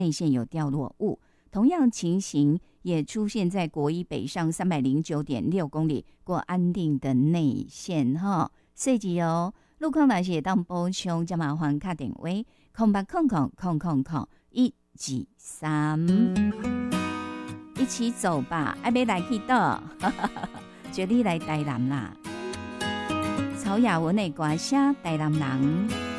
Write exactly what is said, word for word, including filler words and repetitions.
内线有掉落物。同样情形也出现在国一北上三百零九点六公里过安定的内线哈。细节哦，路况若是会当补充，就麻烦打电话空八空空空空空一二三，一起走吧，爱要来去倒，就你来台南啦。曹雅文的歌声《台南人》。